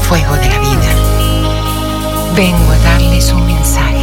fuego de la vida. Vengo a darles un mensaje.